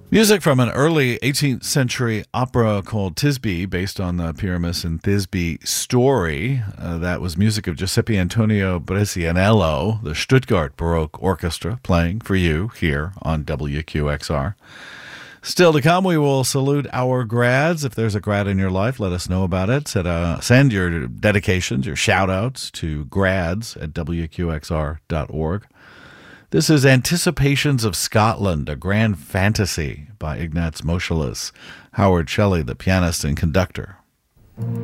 Music from an early 18th century opera called Thisbe, based on the Pyramus and Thisbe story. That was music of Giuseppe Antonio Brescianello, the Stuttgart Baroque Orchestra, playing for you here on WQXR. Still to come, we will salute our grads. If there's a grad in your life, let us know about it. Send your dedications, your shout-outs to grads at WQXR.org. This is Anticipations of Scotland, a grand fantasy by Ignaz Moscheles. Howard Shelley, the pianist and conductor,